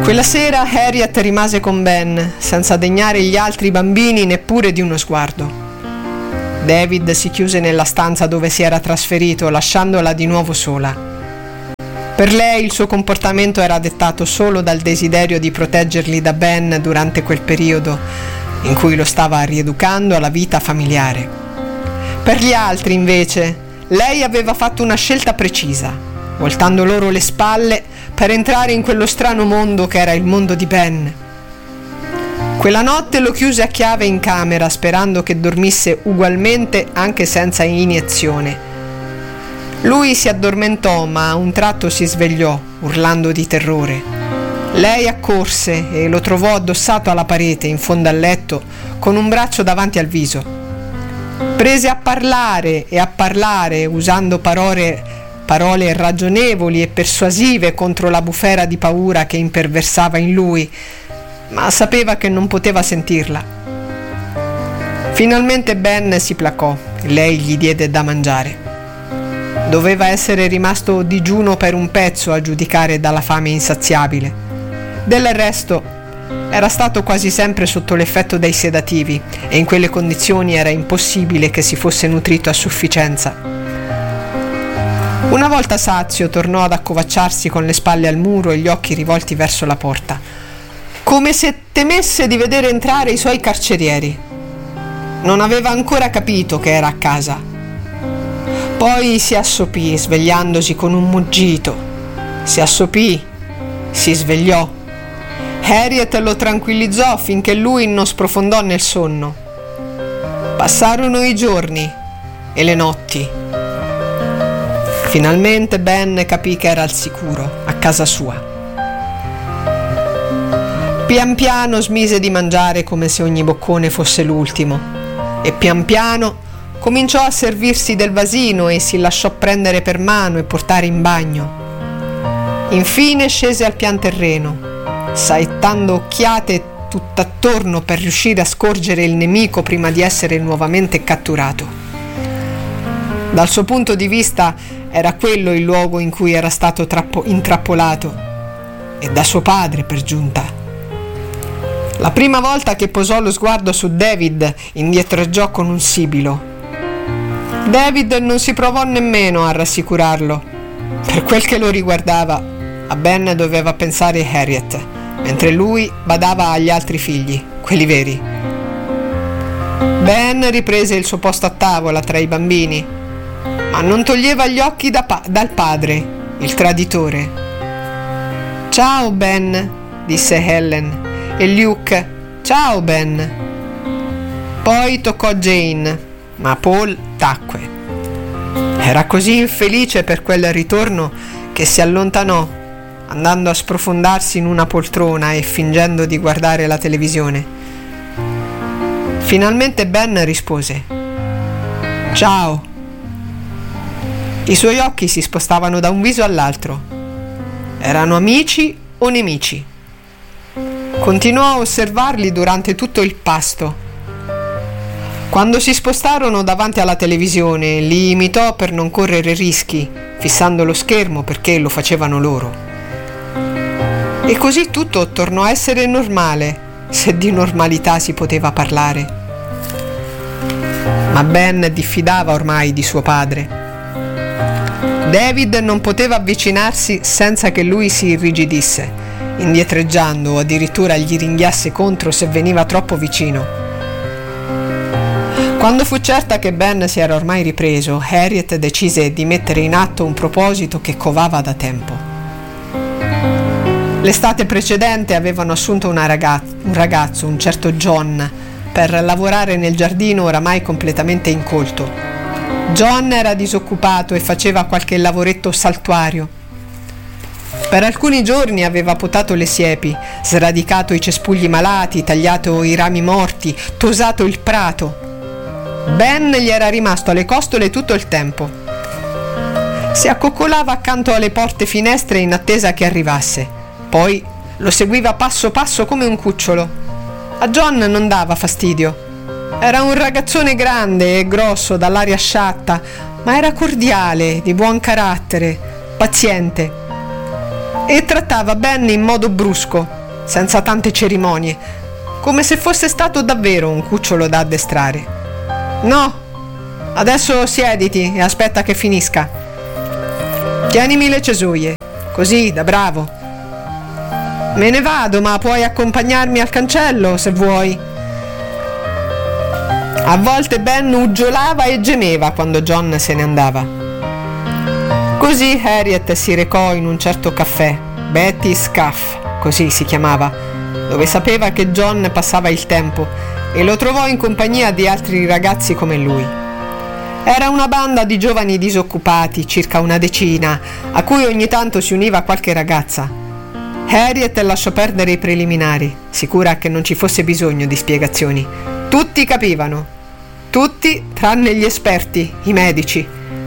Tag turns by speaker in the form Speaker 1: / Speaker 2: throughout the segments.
Speaker 1: Quella sera Harriet rimase con Ben, senza degnare gli altri bambini neppure di uno sguardo. David si chiuse nella stanza dove si era trasferito, lasciandola di nuovo sola. Per lei il suo comportamento era dettato solo dal desiderio di proteggerli da Ben durante quel periodo in cui lo stava rieducando alla vita familiare. Per gli altri, invece, lei aveva fatto una scelta precisa, voltando loro le spalle per entrare in quello strano mondo che era il mondo di Ben. Quella notte lo chiuse a chiave in camera, sperando che dormisse ugualmente anche senza iniezione. Lui si addormentò, ma a un tratto si svegliò, urlando di terrore. Lei accorse e lo trovò addossato alla parete in fondo al letto, con un braccio davanti al viso. Prese a parlare, usando parole ragionevoli e persuasive contro la bufera di paura che imperversava in lui, ma sapeva che non poteva sentirla. Finalmente Ben si placò e lei gli diede da mangiare. Doveva essere rimasto digiuno per un pezzo a giudicare dalla fame insaziabile. Del resto era stato quasi sempre sotto l'effetto dei sedativi e in quelle condizioni era impossibile che si fosse nutrito a sufficienza. Una volta sazio tornò ad accovacciarsi con le spalle al muro e gli occhi rivolti verso la porta, come se temesse di vedere entrare i suoi carcerieri. Non aveva ancora capito che era a casa. Poi si assopì, svegliandosi con un muggito. Si assopì, si svegliò. Harriet lo tranquillizzò finché lui non sprofondò nel sonno. Passarono i giorni e le notti. Finalmente Ben capì che era al sicuro, a casa sua. Pian piano smise di mangiare come se ogni boccone fosse l'ultimo e pian piano cominciò a servirsi del vasino e si lasciò prendere per mano e portare in bagno. Infine scese al pian terreno, saettando occhiate tutt'attorno per riuscire a scorgere il nemico prima di essere nuovamente catturato. Dal suo punto di vista era quello il luogo in cui era stato intrappolato, e da suo padre per giunta. La prima volta che posò lo sguardo su David, indietreggiò con un sibilo. David non si provò nemmeno a rassicurarlo. Per quel che lo riguardava, a Ben doveva pensare Harriet, mentre lui badava agli altri figli, quelli veri. Ben riprese il suo posto a tavola tra i bambini, ma non toglieva gli occhi dal padre, il traditore. «Ciao, Ben», disse Helen, e Luke «Ciao, Ben». Poi toccò Jane, ma Paul tacque. Era così infelice per quel ritorno che si allontanò, andando a sprofondarsi in una poltrona e fingendo di guardare la televisione. Finalmente Ben rispose «Ciao». I suoi occhi si spostavano da un viso all'altro. Erano amici o nemici? Continuò a osservarli durante tutto il pasto. Quando si spostarono davanti alla televisione, li imitò per non correre rischi, fissando lo schermo perché lo facevano loro. E così tutto tornò a essere normale, se di normalità si poteva parlare. Ma Ben diffidava ormai di suo padre. David non poteva avvicinarsi senza che lui si irrigidisse, indietreggiando o addirittura gli ringhiasse contro se veniva troppo vicino. Quando fu certa che Ben si era ormai ripreso, Harriet decise di mettere in atto un proposito che covava da tempo. L'estate precedente avevano assunto un ragazzo, un certo John, per lavorare nel giardino oramai completamente incolto. John era disoccupato e faceva qualche lavoretto saltuario. Per alcuni giorni aveva potato le siepi, sradicato i cespugli malati, tagliato i rami morti, tosato il prato. Ben gli era rimasto alle costole tutto il tempo. Si accoccolava accanto alle porte finestre in attesa che arrivasse. Poi lo seguiva passo passo come un cucciolo. A John non dava fastidio. Era un ragazzone grande e grosso, dall'aria sciatta, ma era cordiale, di buon carattere, paziente. e trattava Ben in modo brusco, senza tante cerimonie, come se fosse stato davvero un cucciolo da addestrare. «No, adesso siediti e aspetta che finisca. Tienimi le cesoie, così, da bravo. Me ne vado, ma puoi accompagnarmi al cancello se vuoi». A volte Ben uggiolava e gemeva quando John se ne andava. Così Harriet si recò in un certo caffè, Betty's Caff, così si chiamava, dove sapeva che John passava il tempo, e lo trovò in compagnia di altri ragazzi come lui. Era una banda di giovani disoccupati, circa una decina, a cui ogni tanto si univa qualche ragazza. Harriet lasciò perdere i preliminari, sicura che non ci fosse bisogno di spiegazioni. Tutti capivano, tutti tranne gli esperti, i medici.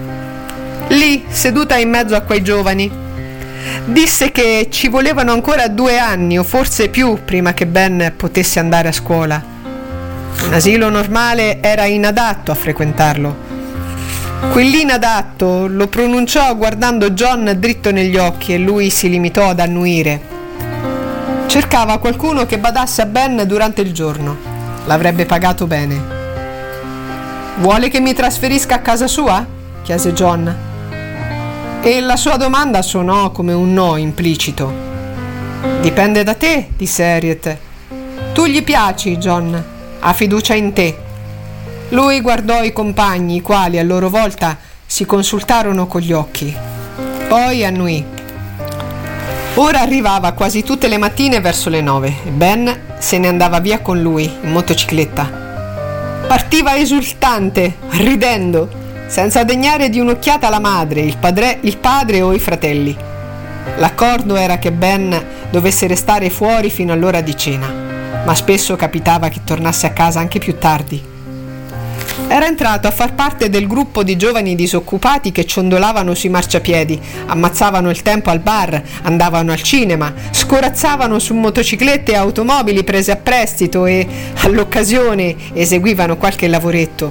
Speaker 1: Lì, seduta in mezzo a quei giovani, disse che ci volevano ancora 2 anni o forse più prima che Ben potesse andare a scuola. Un asilo normale era inadatto a frequentarlo. Quell'inadatto lo pronunciò guardando John dritto negli occhi e lui si limitò ad annuire. Cercava qualcuno che badasse a Ben durante il giorno. L'avrebbe pagato bene. «Vuole che mi trasferisca a casa sua?» chiese John. E la sua domanda suonò come un no implicito. «Dipende da te», disse Harriet. «Tu gli piaci, John. Ha fiducia in te». Lui guardò i compagni, i quali a loro volta si consultarono con gli occhi. Poi annuì. Ora arrivava quasi tutte le mattine verso le 9 e Ben se ne andava via con lui in motocicletta. Partiva esultante, ridendo, senza degnare di un'occhiata la madre, il padre o i fratelli. L'accordo era che Ben dovesse restare fuori fino all'ora di cena, ma spesso capitava che tornasse a casa anche più tardi. Era entrato a far parte del gruppo di giovani disoccupati che ciondolavano sui marciapiedi, ammazzavano il tempo al bar, andavano al cinema, scorazzavano su motociclette e automobili prese a prestito e, all'occasione, eseguivano qualche lavoretto.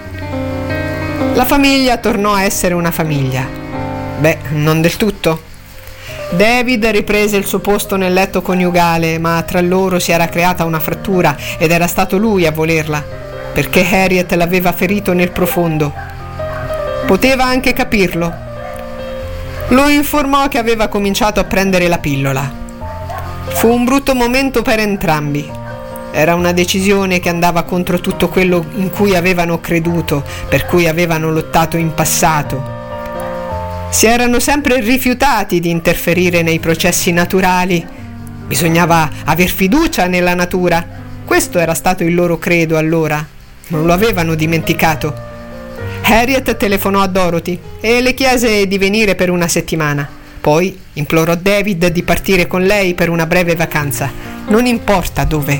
Speaker 1: La famiglia tornò a essere una famiglia. Beh, non del tutto. David riprese il suo posto nel letto coniugale, ma tra loro si era creata una frattura ed era stato lui a volerla, perché Harriet l'aveva ferito nel profondo. Poteva anche capirlo. Lo informò che aveva cominciato a prendere la pillola. Fu un brutto momento per entrambi. Era una decisione che andava contro tutto quello in cui avevano creduto, per cui avevano lottato in passato. Si erano sempre rifiutati di interferire nei processi naturali. Bisognava aver fiducia nella natura. Questo era stato il loro credo allora. Non lo avevano dimenticato. Harriet telefonò a Dorothy e le chiese di venire per una settimana. Poi implorò David di partire con lei per una breve vacanza, non importa dove.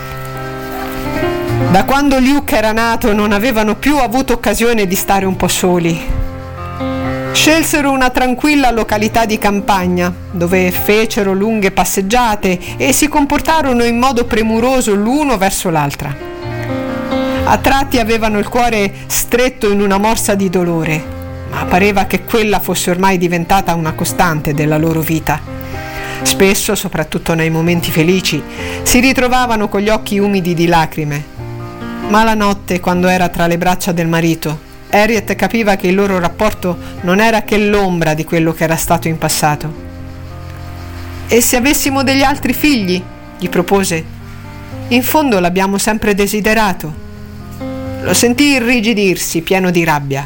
Speaker 1: Da quando Luke era nato non avevano più avuto occasione di stare un po' soli. Scelsero una tranquilla località di campagna, dove fecero lunghe passeggiate e si comportarono in modo premuroso l'uno verso l'altra. A tratti avevano il cuore stretto in una morsa di dolore, ma pareva che quella fosse ormai diventata una costante della loro vita. Spesso, soprattutto nei momenti felici, si ritrovavano con gli occhi umidi di lacrime. Ma la notte, quando era tra le braccia del marito, Harriet capiva che il loro rapporto non era che l'ombra di quello che era stato in passato. «E se avessimo degli altri figli?» gli propose. «In fondo l'abbiamo sempre desiderato». Lo sentì irrigidirsi, pieno di rabbia.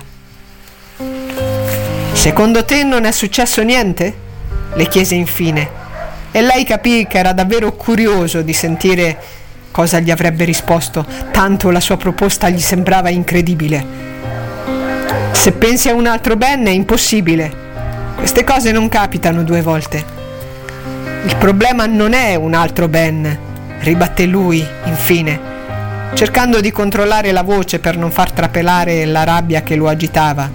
Speaker 1: «Secondo te non è successo niente?» le chiese infine, e lei capì che era davvero curioso di sentire cosa gli avrebbe risposto, tanto la sua proposta gli sembrava incredibile. «Se pensi a un altro Ben è impossibile. Queste cose non capitano 2 volte. Il problema non è un altro Ben», ribatté lui, infine, cercando di controllare la voce per non far trapelare la rabbia che lo agitava.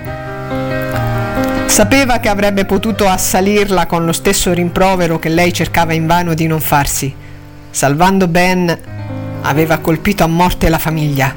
Speaker 1: Sapeva che avrebbe potuto assalirla con lo stesso rimprovero che lei cercava invano di non farsi. Salvando Ben, aveva colpito a morte la famiglia.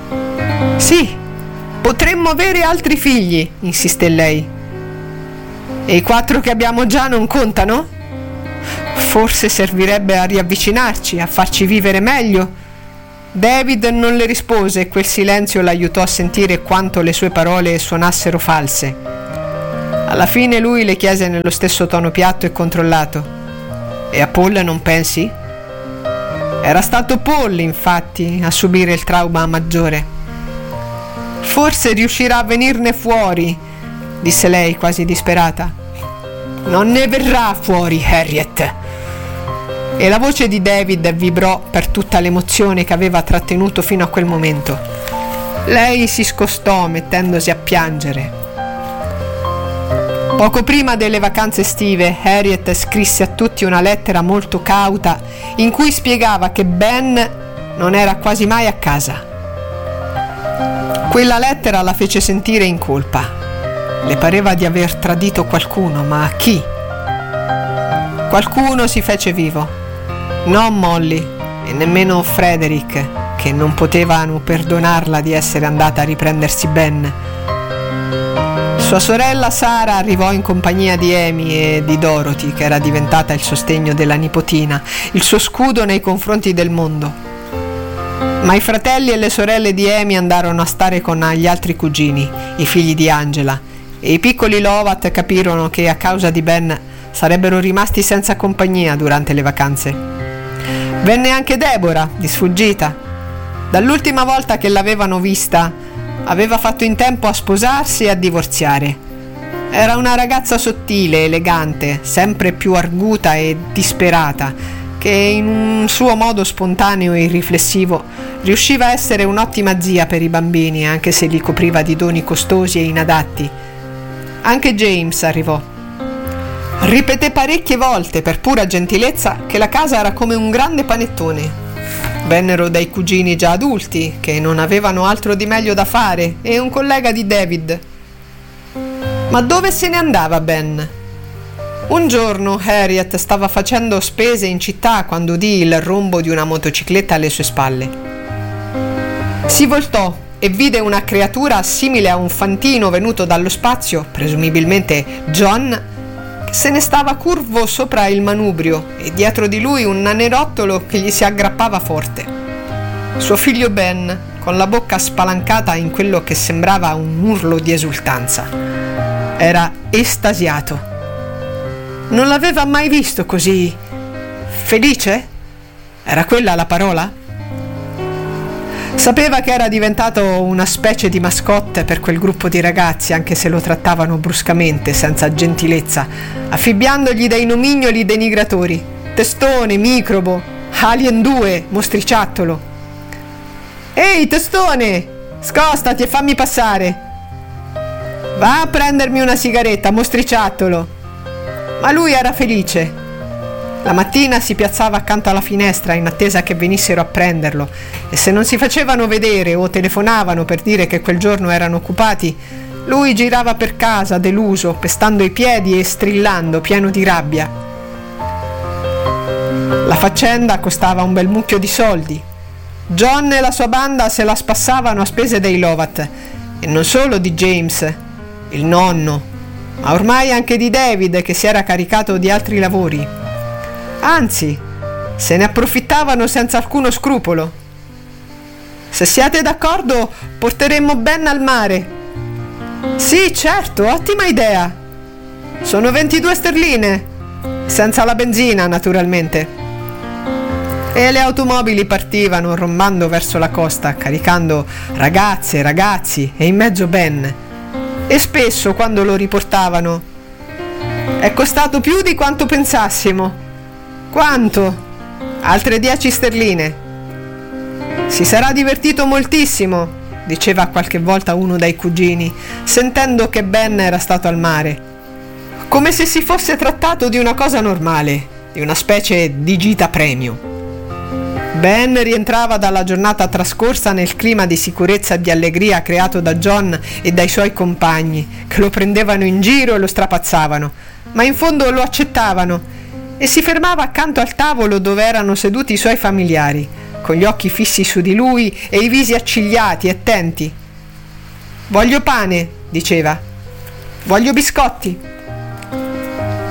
Speaker 1: «Sì, potremmo avere altri figli», insisté lei. E i 4 che abbiamo già non contano? Forse servirebbe a riavvicinarci, a farci vivere meglio. David non le rispose e quel silenzio l'aiutò a sentire quanto le sue parole suonassero false. Alla fine lui le chiese nello stesso tono piatto e controllato: e a Paul non pensi? Era stato Paul, infatti, a subire il trauma maggiore. Forse riuscirà a venirne fuori, disse lei quasi disperata. Non ne verrà fuori, Harriet. E la voce di David vibrò per tutta l'emozione che aveva trattenuto fino a quel momento. Lei si scostò mettendosi a piangere. Poco prima delle vacanze estive, Harriet scrisse a tutti una lettera molto cauta in cui spiegava che Ben non era quasi mai a casa. Quella lettera la fece sentire in colpa. Le pareva di aver tradito qualcuno, ma chi? Qualcuno si fece vivo. Non Molly e nemmeno Frederick, che non potevano perdonarla di essere andata a riprendersi Ben. Sua sorella Sara arrivò in compagnia di Amy e di Dorothy, che era diventata il sostegno della nipotina, il suo scudo nei confronti del mondo. Ma i fratelli e le sorelle di Amy andarono a stare con gli altri cugini, i figli di Angela, e i piccoli Lovat capirono che a causa di Ben sarebbero rimasti senza compagnia durante le vacanze. Venne anche Deborah, di sfuggita. Dall'ultima volta che l'avevano vista, aveva fatto in tempo a sposarsi e a divorziare. Era una ragazza sottile, elegante, sempre più arguta e disperata, che in un suo modo spontaneo e irriflessivo riusciva a essere un'ottima zia per i bambini, anche se li copriva di doni costosi e inadatti. Anche James arrivò. Ripeté parecchie volte, per pura gentilezza, che la casa era come un grande panettone. Vennero dei cugini già adulti, che non avevano altro di meglio da fare, e un collega di David. Ma dove se ne andava Ben? Un giorno Harriet stava facendo spese in città quando udì il rombo di una motocicletta alle sue spalle. Si voltò e vide una creatura simile a un fantino venuto dallo spazio, presumibilmente John, che se ne stava curvo sopra il manubrio e dietro di lui un nanerottolo che gli si aggrappava forte. Suo figlio Ben, con la bocca spalancata in quello che sembrava un urlo di esultanza. Era estasiato. Non l'aveva mai visto così felice? Era quella la parola? Sapeva che era diventato una specie di mascotte per quel gruppo di ragazzi, anche se lo trattavano bruscamente, senza gentilezza, affibbiandogli dei nomignoli denigratori: testone, microbo, alien 2, mostriciattolo. Ehi, testone, scostati e fammi passare. Va a prendermi una sigaretta, mostriciattolo. Ma lui era felice. La mattina si piazzava accanto alla finestra in attesa che venissero a prenderlo, e se non si facevano vedere o telefonavano per dire che quel giorno erano occupati, lui girava per casa deluso, pestando i piedi e strillando, pieno di rabbia. La faccenda costava un bel mucchio di soldi. John e la sua banda se la spassavano a spese dei Lovat, e non solo di James, il nonno, ma ormai anche di David, che si era caricato di altri lavori. Anzi, se ne approfittavano senza alcuno scrupolo. Se siete d'accordo, porteremmo Ben al mare. Sì, certo, ottima idea. Sono 22 sterline, senza la benzina, naturalmente. E le automobili partivano rombando verso la costa, caricando ragazze, ragazzi e in mezzo Ben. E spesso, quando lo riportavano: è costato più di quanto pensassimo. Quanto? Altre 10 sterline. Si sarà divertito moltissimo, diceva qualche volta uno dei cugini, sentendo che Ben era stato al mare, come se si fosse trattato di una cosa normale, di una specie di gita premio. Ben rientrava dalla giornata trascorsa nel clima di sicurezza e di allegria creato da John e dai suoi compagni, che lo prendevano in giro e lo strapazzavano, ma in fondo lo accettavano, e si fermava accanto al tavolo dove erano seduti i suoi familiari, con gli occhi fissi su di lui e i visi accigliati e attenti. «Voglio pane», diceva. «Voglio biscotti».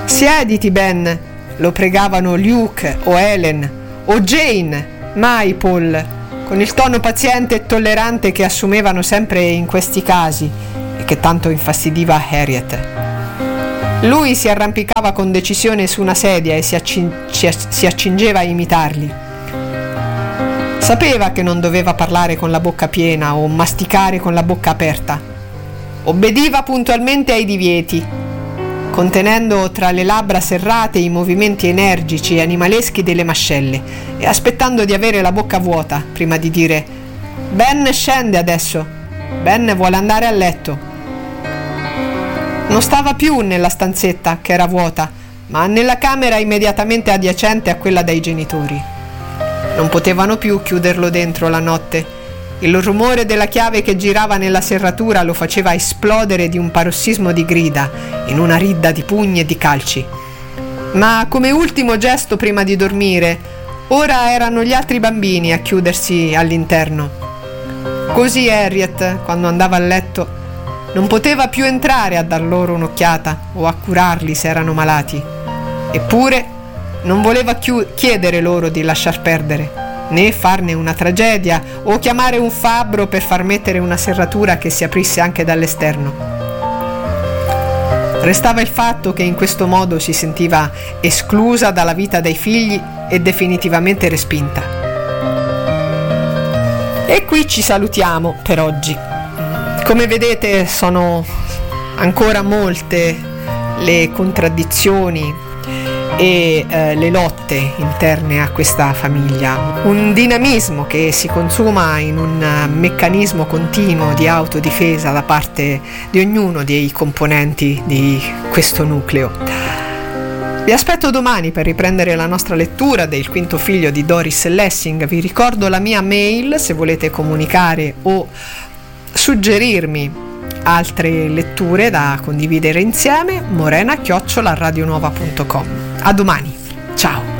Speaker 1: Siediti, Ben, lo pregavano Luke o Helen o Jane, mai Paul, con il tono paziente e tollerante che assumevano sempre in questi casi e che tanto infastidiva Harriet. Lui si arrampicava con decisione su una sedia e si accingeva a imitarli. Sapeva che non doveva parlare con la bocca piena o masticare con la bocca aperta. Obbediva puntualmente ai divieti, contenendo tra le labbra serrate i movimenti energici e animaleschi delle mascelle e aspettando di avere la bocca vuota prima di dire: Ben scende adesso, Ben vuole andare a letto. Non stava più nella stanzetta che era vuota, ma nella camera immediatamente adiacente a quella dei genitori. Non potevano più chiuderlo dentro la notte. Il rumore della chiave che girava nella serratura lo faceva esplodere di un parossismo di grida, in una ridda di pugni e di calci. Ma come ultimo gesto prima di dormire, ora erano gli altri bambini a chiudersi all'interno. Così Harriet, quando andava a letto, non poteva più entrare a dar loro un'occhiata o a curarli se erano malati. Eppure non voleva chiedere loro di lasciar perdere, né farne una tragedia o chiamare un fabbro per far mettere una serratura che si aprisse anche dall'esterno. Restava il fatto che in questo modo si sentiva esclusa dalla vita dei figli e definitivamente respinta. E qui ci salutiamo per oggi. Come vedete, sono ancora molte le contraddizioni e le lotte interne a questa famiglia, un dinamismo che si consuma in un meccanismo continuo di autodifesa da parte di ognuno dei componenti di questo nucleo. Vi aspetto domani per riprendere la nostra lettura del quinto figlio di Doris Lessing. Vi ricordo la mia mail se volete comunicare o suggerirmi altre letture da condividere insieme: morena@radionuova.com. A domani, ciao!